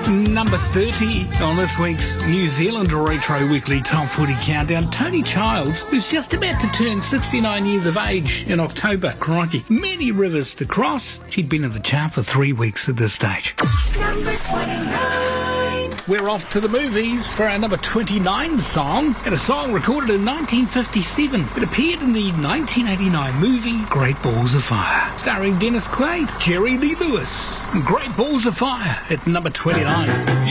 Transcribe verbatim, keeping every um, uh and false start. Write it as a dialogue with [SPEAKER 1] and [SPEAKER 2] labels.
[SPEAKER 1] Number thirty on this week's New Zealand Retro Weekly Top forty Countdown, Tony Childs, who's just about to turn sixty-nine years of age in October. Crikey, many rivers to cross. She'd been in the chart for three weeks at this stage.
[SPEAKER 2] Number twenty-nine.
[SPEAKER 1] We're off to the movies for our number twenty-nine song, and a song recorded in nineteen fifty-seven. It appeared in the nineteen eighty-nine movie Great Balls of Fire, starring Dennis Quaid, Jerry Lee Lewis. Great Balls of Fire at number twenty-nine.